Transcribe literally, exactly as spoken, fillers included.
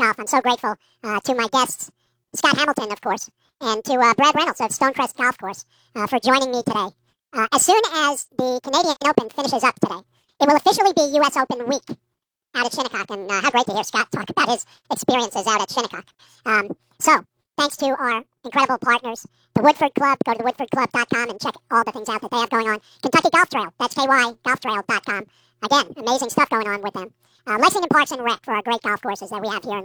Golf. I'm so grateful uh, to my guests, Scott Hamilton, of course, and to uh, Brad Reynolds of Stonecrest Golf Course uh, for joining me today. Uh, as soon as the Canadian Open finishes up today, it will officially be U S Open week out at Shinnecock, and uh, how great to hear Scott talk about his experiences out at Shinnecock. Um, so, thanks to our incredible partners, the Woodford Club. Go to the woodford club dot com and check all the things out that they have going on. Kentucky Golf Trail, that's K Y golf trail dot com. Again, amazing stuff going on with them. Uh, Lexington Parks and Rec for our great golf courses that we have here in